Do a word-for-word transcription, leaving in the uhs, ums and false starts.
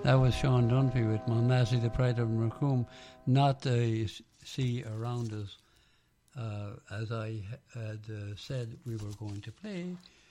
That was Sean Dunphy with Monmasi, the Pride of Macroom, not the sea around us. Uh, as I had uh, said, we were going to play